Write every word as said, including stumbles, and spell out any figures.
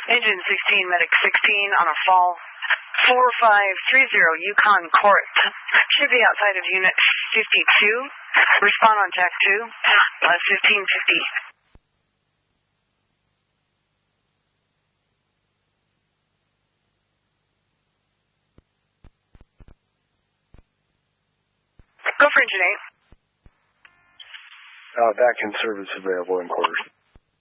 Engine sixteen, Medic sixteen on a fall four five three zero Yukon Court. Should be outside of Unit fifty-two. Respond on Jack two, uh, fifteen fifty. Go for Engine eight. Uh, back in service available in quarters.